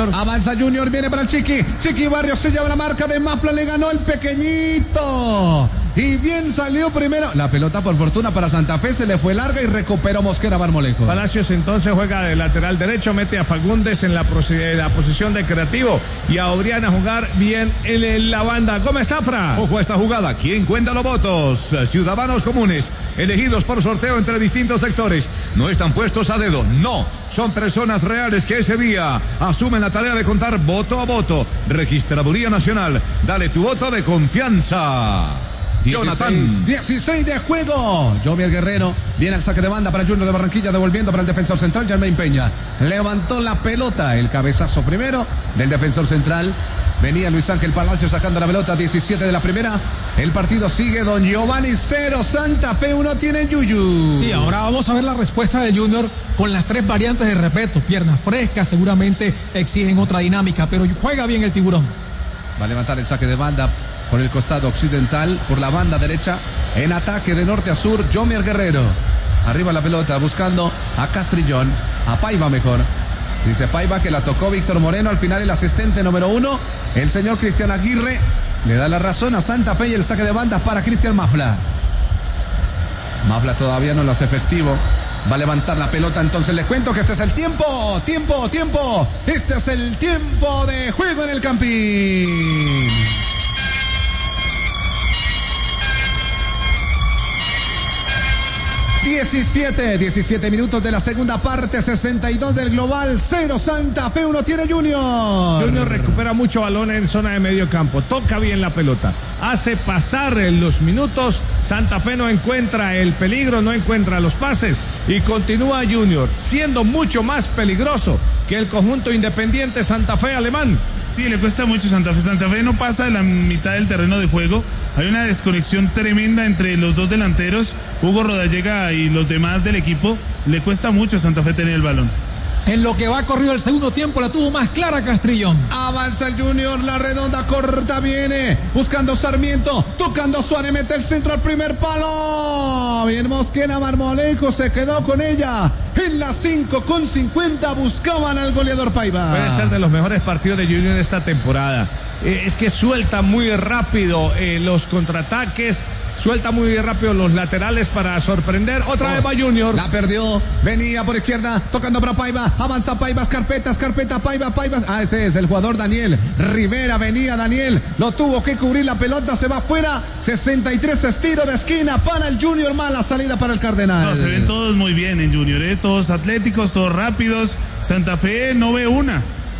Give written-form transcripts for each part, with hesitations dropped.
Junior. Avanza Junior, viene para el Chiqui Barrios, se lleva la marca de Mafla, le ganó el pequeñito. Y bien salió primero. La pelota por fortuna para Santa Fe se le fue larga y recuperó Mosquera Marmolejo. Palacios entonces juega de lateral derecho, mete a Fagundes en la posición de creativo y a Obrián a jugar bien en la banda. Gómez Zafra. Ojo a esta jugada. ¿Quién cuenta los votos? Ciudadanos comunes, elegidos por sorteo entre distintos sectores. No están puestos a dedo, no. Son personas reales que ese día asumen la tarea de contar voto a voto. Registraduría Nacional, dale tu voto de confianza. 16 de juego. Jovier Guerrero viene al saque de banda para Junior de Barranquilla, devolviendo para el defensor central Germain Peña. Levantó la pelota, el cabezazo primero del defensor central. Venía Luis Ángel Palacio sacando la pelota, 17 de la primera. El partido sigue, don Giovanni, 0 Santa Fe, 1 tiene Yuyu. Sí, ahora vamos a ver la respuesta de Junior con las 3 variantes de respeto. Piernas frescas seguramente exigen otra dinámica, pero juega bien el Tiburón. Va a levantar el saque de banda por el costado occidental, por la banda derecha, en ataque de norte a sur, Jomier Guerrero. Arriba la pelota, buscando a Castrillón, a Paiva mejor. Dice Paiva que la tocó Víctor Moreno, al final el asistente número 1, el señor Cristian Aguirre, le da la razón a Santa Fe y el saque de bandas para Cristian Mafla. Mafla todavía no lo hace efectivo. Va a levantar la pelota, entonces les cuento que este es el tiempo. Este es el tiempo de juego en el Campín. 17 minutos de la segunda parte, 62 del global, 0 Santa Fe, 1 tiene Junior. Junior recupera mucho balón en zona de medio campo, toca bien la pelota, hace pasar en los minutos, Santa Fe no encuentra el peligro, no encuentra los pases y continúa Junior siendo mucho más peligroso que el conjunto Independiente Santa Fe alemán. Sí, le cuesta mucho Santa Fe. Santa Fe no pasa de la mitad del terreno de juego. Hay una desconexión tremenda entre los dos delanteros, Hugo Rodallega y los demás del equipo. Le cuesta mucho a Santa Fe tener el balón. En lo que va corrido el segundo tiempo la tuvo más clara Castrillón. Avanza el Junior, la redonda corta viene, buscando Sarmiento, tocando Suárez, mete el centro al primer palo. Bien Mosquera Marmolejo se quedó con ella. En la 5:50 buscaban al goleador Paiva. Puede ser de los mejores partidos de Junior esta temporada. Es que suelta muy rápido los contraataques. Suelta muy rápido los laterales para sorprender. Otra vez va Junior. La perdió. Venía por izquierda. Tocando para Paiva. Avanza Paiva. Carpeta, Paiva. Ese es el jugador Daniel Rivera. Venía Daniel. Lo tuvo que cubrir la pelota. Se va afuera. 63 estiro de esquina para el Junior. Mala salida para el Cardenal. No, se ven todos muy bien en Junior. Todos atléticos, todos rápidos. Santa Fe no ve una.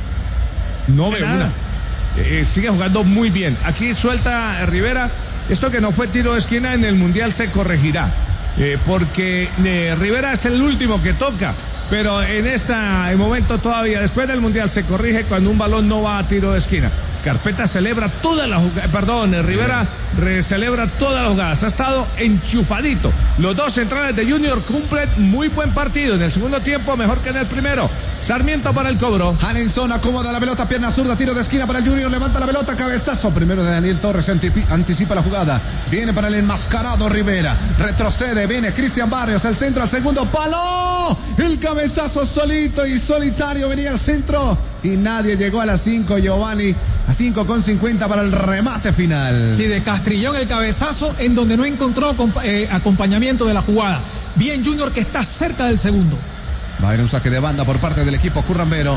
No ve una. Sigue jugando muy bien. Aquí suelta Rivera. Esto que no fue tiro de esquina en el Mundial se corregirá, porque Rivera es el último que toca, pero en este momento todavía, después del Mundial se corrige cuando un balón no va a tiro de esquina. Carpeta celebra toda la jugada, Rivera celebra todas las jugadas, ha estado enchufadito. Los dos centrales de Junior cumplen muy buen partido, en el segundo tiempo mejor que en el primero. Sarmiento para el cobro. Hanenson acomoda la pelota, pierna zurda, tiro de esquina para el Junior, levanta la pelota, cabezazo primero de Daniel Torres, anticipa la jugada, viene para el enmascarado Rivera, retrocede, viene Cristian Barrios, el centro al segundo palo, el cabezazo solito y solitario, venía al centro y nadie llegó a las 5, Giovanni. A 5:50 para el remate final. Sí, de Castrillón el cabezazo en donde no encontró acompañamiento de la jugada. Bien Junior que está cerca del segundo. Va a haber un saque de banda por parte del equipo currambero.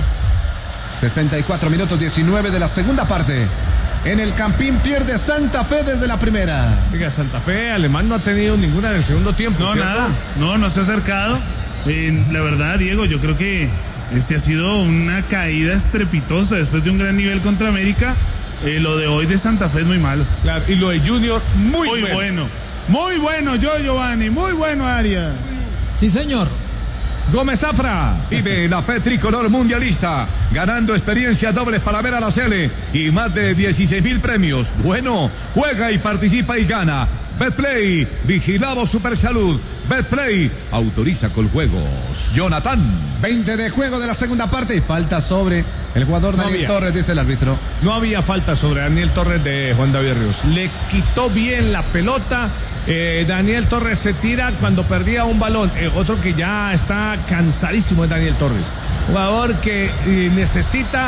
64 minutos 19 de la segunda parte. En el Campín pierde Santa Fe desde la primera. Oiga, Santa Fe alemán no ha tenido ninguna en el segundo tiempo. No, ¿cierto? nada. No se ha acercado. La verdad, Diego, yo creo que ha sido una caída estrepitosa después de un gran nivel contra América. Lo de hoy de Santa Fe es muy malo. Claro, y lo de Junior muy bueno. Muy bueno, Giovanni, muy bueno, Arias. Sí, señor. Gómez Zafra. Vive la fe tricolor mundialista, ganando experiencias dobles para ver a la Sele y más de 16,000 premios. Bueno, juega y participa y gana. Betplay, vigilado Supersalud. Betplay, autoriza con juegos. Jonathan. 20 de juego de la segunda parte y falta sobre el jugador Daniel Torres, dice el árbitro. No había falta sobre Daniel Torres de Juan David Ríos. Le quitó bien la pelota. Daniel Torres se tira cuando perdía un balón. Otro que ya está cansadísimo es Daniel Torres. Jugador que necesita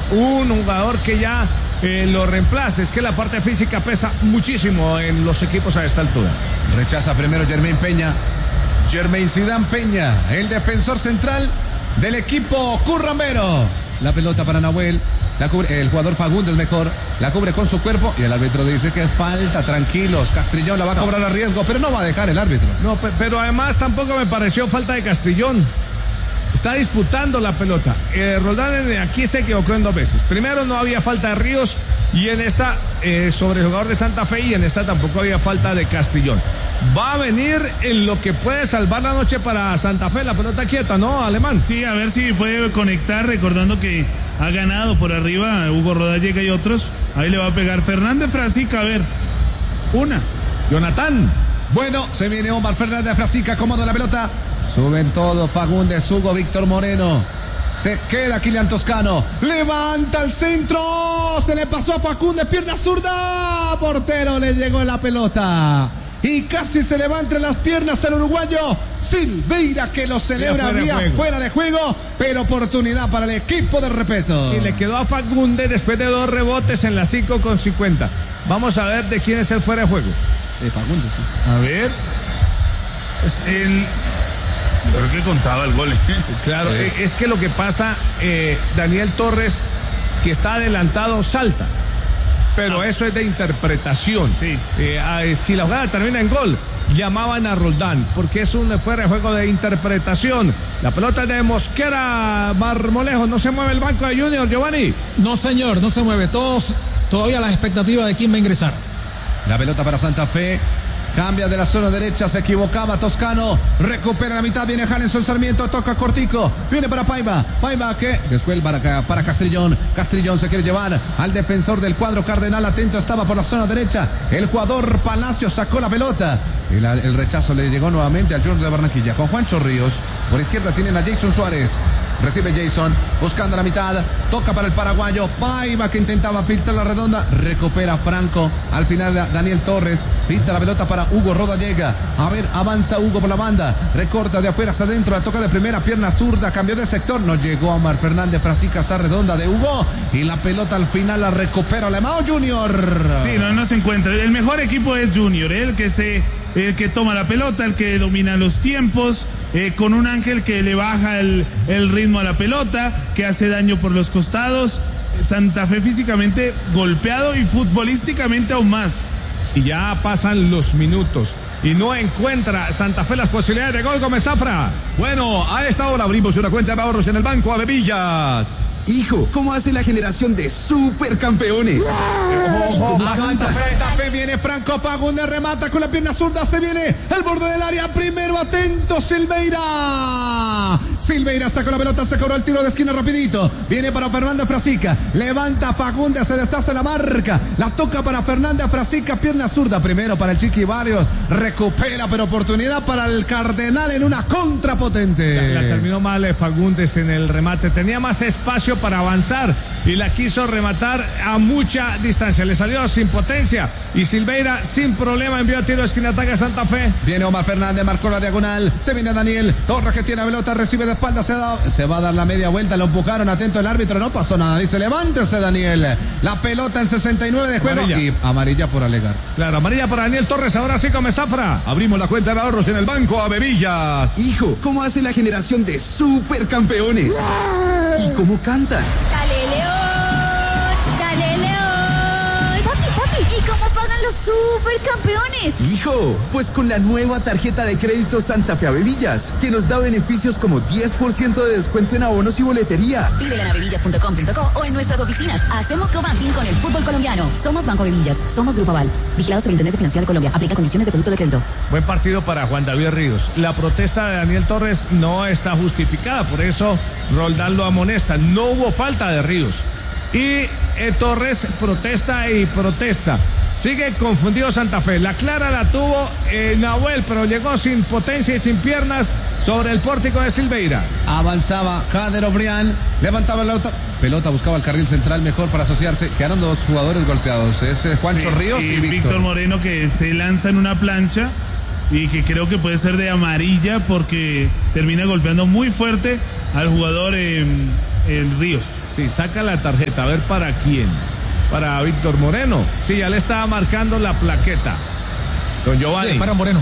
un jugador que ya lo reemplace. Es que la parte física pesa muchísimo en los equipos a esta altura. Rechaza primero Jermaine Peña. Jermaine Zidane Peña, el defensor central del equipo currambero. La pelota para Nahuel. La cubre, el jugador Fagundes mejor, la cubre con su cuerpo y el árbitro dice que es falta, tranquilos, Castrillón la va a cobrar a riesgo, pero no va a dejar el árbitro. No, pero además tampoco me pareció falta de Castrillón. Está disputando la pelota. Roldán aquí se equivocó en 2 veces. Primero no había falta de Ríos y en esta sobre el jugador de Santa Fe, y en esta tampoco había falta de Castrillón. Va a venir en lo que puede salvar la noche para Santa Fe, la pelota quieta, ¿no, Alemán? Sí, a ver si puede conectar, recordando que ha ganado por arriba Hugo Rodallega y otros. Ahí le va a pegar Fernández Frasica, a ver. Una. Jonathan. Bueno, se viene Omar Fernández Frasica, acomoda la pelota. Suben todos, Fagundes, Hugo, Víctor Moreno. Se queda Kylian Toscano. Levanta el centro. Se le pasó a Fagundes, pierna zurda. Portero le llegó la pelota. Y casi se levanta las piernas el uruguayo Silveira, que lo celebra fuera de juego, pero oportunidad para el equipo de Repeto. Y le quedó a Fagundes después de 2 rebotes en la 5:50. Vamos a ver de quién es el fuera de juego. De Fagundes, sí. A ver. Es el... Creo que contaba el gol. Claro, sí. Es que lo que pasa, Daniel Torres, que está adelantado, salta. Pero eso es de interpretación. Sí. Si la jugada termina en gol, llamaban a Roldán, porque es un fuera de juego de interpretación. La pelota es de Mosquera, Marmolejo. ¿No se mueve el banco de Junior, Giovanni? No, señor, no se mueve. Todavía las expectativas de quién va a ingresar. La pelota para Santa Fe. Cambia de la zona derecha, se equivocaba Toscano, recupera la mitad, viene Jarenson Sarmiento, toca cortico, viene para Paiva que después para Castrillón se quiere llevar al defensor del cuadro cardenal, atento estaba por la zona derecha, el jugador Palacio sacó la pelota, el rechazo le llegó nuevamente al Junior de Barranquilla, con Juancho Ríos, por izquierda tienen a Jason Suárez. Recibe Jason, buscando la mitad, toca para el paraguayo, Paiva que intentaba filtrar la redonda, recupera Franco, al final Daniel Torres, filtra la pelota para Hugo Rodallega, a ver, avanza Hugo por la banda, recorta de afuera hacia adentro, la toca de primera, pierna zurda, cambió de sector, no llegó a Omar Fernández Frasica, esa redonda de Hugo, y la pelota al final la recupera Alemão Junior. Sí, no se encuentra, el mejor equipo es Junior, el que toma la pelota, el que domina los tiempos, con un Ángel que le baja el ritmo a la pelota, que hace daño por los costados. Santa Fe físicamente golpeado y futbolísticamente aún más. Y ya pasan los minutos y no encuentra Santa Fe las posibilidades de gol. Gómez Zafra. Bueno, a esta hora abrimos una cuenta de ahorros en el Banco Avevillas. Hijo, ¿cómo hace la generación de supercampeones? Santa Fe viene Franco Fagundes, remata con la pierna zurda, se viene el borde del área, primero atento Silveira sacó la pelota, se cobró el tiro de esquina rapidito, viene para Fernández Frasica, levanta Fagundes, se deshace la marca, la toca para Fernández Frasica, pierna zurda, primero para el Chiqui Barrios, recupera pero oportunidad para el Cardenal en una contrapotente. La terminó mal Fagundes en el remate, tenía más espacio para avanzar y la quiso rematar a mucha distancia, le salió sin potencia y Silveira sin problema envió a tiro de esquina, ataca Santa Fe. Viene Omar Fernández, marcó la diagonal, se viene Daniel Torres que tiene la pelota, recibe de espalda, se va a dar la media vuelta, lo empujaron, atento el árbitro, no pasó nada, dice levántese Daniel, la pelota en 69 de juego y amarilla por alegar. Claro, amarilla para Daniel Torres, ahora sí come Zafra. Abrimos la cuenta de ahorros en el Banco Avevillas. Hijo, ¿cómo hace la generación de supercampeones? ¿Y cómo cantan? ¡Dale, León! ¡Dale, León! Papi, ¿y cómo pagan los supercampeones? Hijo, pues con la nueva tarjeta de crédito Santa Fe Avevillas, que nos da beneficios como 10% de descuento en abonos y boletería. Pídela en avevillas.com.co o en nuestras oficinas. Hacemos co-banking con el fútbol colombiano. Somos Banco Avevillas, somos Grupo Aval. Vigilado Superintendencia Financiera de Colombia. Aplica condiciones de producto de crédito. Buen partido para Juan David Ríos. La protesta de Daniel Torres no está justificada, por eso Roldán lo amonesta. No hubo falta de Ríos. Y Torres protesta y protesta. Sigue confundido Santa Fe. La clara la tuvo Nahuel, pero llegó sin potencia y sin piernas sobre el pórtico de Silveira. Avanzaba Jader Obrián, levantaba la pelota, buscaba el carril central mejor para asociarse. Quedaron 2 jugadores golpeados. Es Juancho Ríos y Víctor Moreno, que se lanza en una plancha y que creo que puede ser de amarilla porque termina golpeando muy fuerte al jugador Ríos. Sí, saca la tarjeta, a ver para quién. Para Víctor Moreno. Sí, ya le estaba marcando la plaqueta. Don Giovanni. Sí, para Moreno.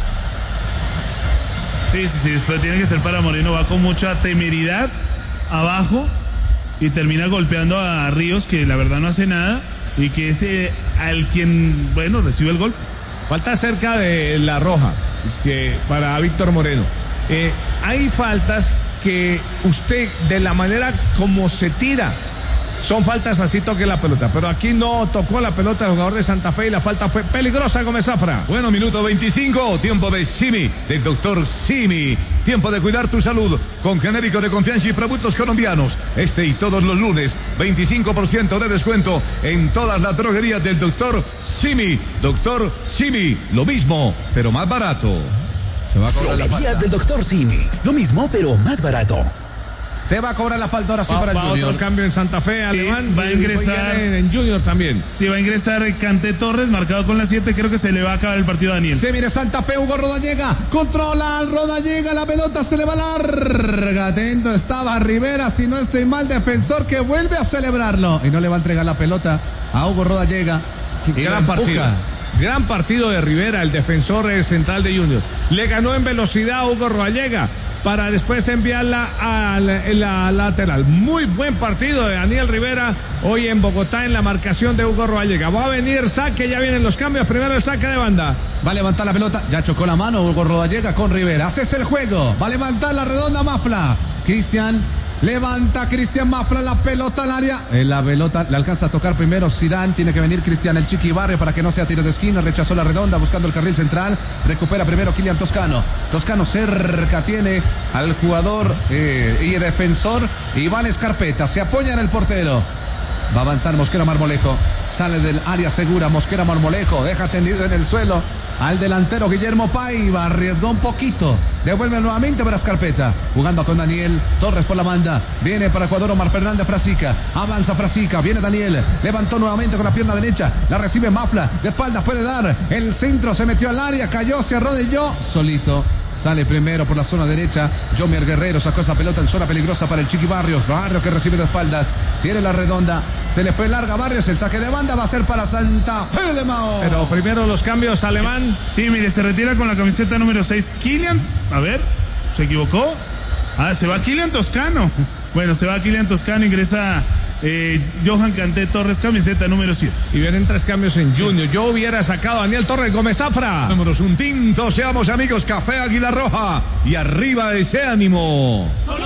Sí, después tiene que ser para Moreno, va con mucha temeridad abajo y termina golpeando a Ríos, que la verdad no hace nada, y que es al quien, bueno, recibe el golpe. Falta cerca de la roja, que para Víctor Moreno. Hay faltas que usted, de la manera como se tira, son faltas así toque la pelota, pero aquí no tocó la pelota el jugador de Santa Fe y la falta fue peligrosa, Gómez Zafra. Bueno, minuto 25, tiempo de Simi, del doctor Simi. Tiempo de cuidar tu salud con genérico de confianza y productos colombianos. Este y todos los lunes, 25% de descuento en todas las droguerías del doctor Simi. Doctor Simi, lo mismo, pero más barato. Se va a cobrar la Droguerías falta. del doctor Simi. Lo mismo, pero más barato. Se va a cobrar la falta ahora sí para el Junior. Otro cambio en Santa Fe, Alemán. va a ingresar en Junior también. Sí, va a ingresar Kanté Torres, marcado con la 7. Creo que se le va a acabar el partido a Daniel. Se viene Santa Fe, Hugo Rodallega, controla al Rodallega, la pelota se le va larga. Atento estaba Rivera, si no estoy mal, defensor que vuelve a celebrarlo. Y no le va a entregar la pelota a Hugo Rodallega. Gran partido. Gran partido de Rivera, el defensor central de Junior. Le ganó en velocidad a Hugo Rodallega para después enviarla a la lateral. Muy buen partido de Daniel Rivera hoy en Bogotá en la marcación de Hugo Rodallega. Va a venir saque, ya vienen los cambios. Primero el saque de banda. Va a levantar la pelota, ya chocó la mano Hugo Rodallega con Rivera. Haces el juego, va a levantar la redonda Mafla. Cristian Mafla, la pelota al área. La pelota le alcanza a tocar primero Zidane, tiene que venir Cristian el Chiqui Barrio para que no sea tiro de esquina, rechazó la redonda buscando el carril central, recupera primero Kylian Toscano cerca tiene al jugador y defensor Iván Escarpeta, se apoya en el portero. Va a avanzar Mosquera Marmolejo, sale del área segura Mosquera Marmolejo, deja tendido en el suelo al delantero Guillermo Paiva, arriesgó un poquito, devuelve nuevamente para Escarpeta, jugando con Daniel Torres por la banda, viene para el jugador Omar Fernández Frasica, avanza Frasica, viene Daniel, levantó nuevamente con la pierna derecha, la recibe Mafla, de espaldas puede dar, el centro se metió al área, cayó, se arrodilló, solito. Sale primero por la zona derecha, Jomier Guerrero sacó esa pelota en zona peligrosa para el Chiqui Barrios que recibe de espaldas, tiene la redonda, se le fue larga Barrios, el saque de banda va a ser para Santa Fe, Lemao. Pero primero los cambios, Alemán. Sí, mire, se retira con la camiseta número 6 Kylian, a ver, ¿se equivocó? Se va Kylian Toscano. Bueno, se va Kylian Toscano, ingresa Johan Kanté Torres, camiseta número 7. Y vienen 3 cambios en Junior. Yo hubiera sacado a Daniel Torres, Gómez Zafra. Vámonos un tinto, seamos amigos, Café Águila Roja. Y arriba ese ánimo.